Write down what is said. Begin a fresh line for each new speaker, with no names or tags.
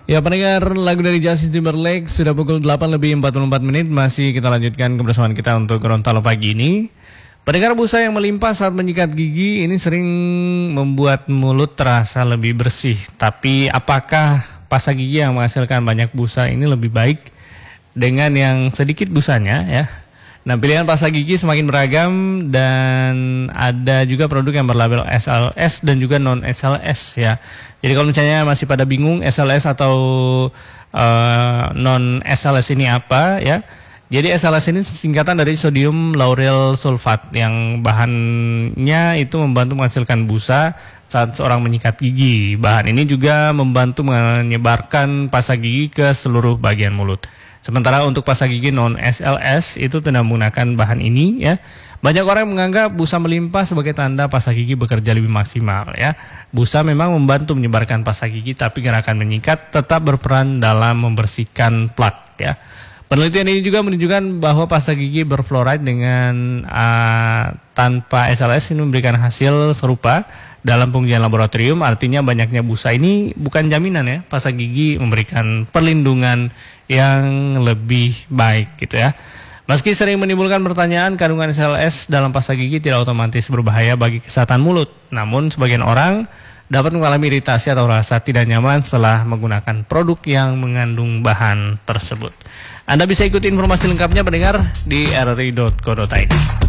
Ya pendengar, lagu dari Justin Timberlake sudah pukul 8:44 masih kita lanjutkan kebersamaan kita untuk Gorontalo pagi ini. Pendengar, busa yang melimpah saat menyikat gigi ini sering membuat mulut terasa lebih bersih. Tapi apakah pasta gigi yang menghasilkan banyak busa ini lebih baik dengan yang sedikit busanya ya? Nah, pilihan pasta gigi semakin beragam dan ada juga produk yang berlabel SLS dan juga non SLS ya. Jadi kalau misalnya masih pada bingung SLS atau non SLS ini apa ya? Jadi SLS ini singkatan dari sodium lauryl sulfat yang bahannya itu membantu menghasilkan busa saat seorang menyikat gigi. Bahan ini juga membantu menyebarkan pasta gigi ke seluruh bagian mulut. Sementara untuk pasta gigi non SLS itu tidak menggunakan bahan ini ya. Banyak orang menganggap busa melimpah sebagai tanda pasta gigi bekerja lebih maksimal ya. Busa memang membantu menyebarkan pasta gigi, tapi gerakan menyikat tetap berperan dalam membersihkan plak ya. Penelitian ini juga menunjukkan bahwa pasta gigi berfluoride dengan tanpa SLS ini memberikan hasil serupa dalam pengujian laboratorium. Artinya banyaknya busa ini bukan jaminan ya pasta gigi memberikan perlindungan yang lebih baik gitu ya. Meski sering menimbulkan pertanyaan, kandungan SLS dalam pasta gigi tidak otomatis berbahaya bagi kesehatan mulut. Namun sebagian orang dapat mengalami iritasi atau rasa tidak nyaman setelah menggunakan produk yang mengandung bahan tersebut. Anda bisa ikuti informasi lengkapnya pendengar di rri.co.id.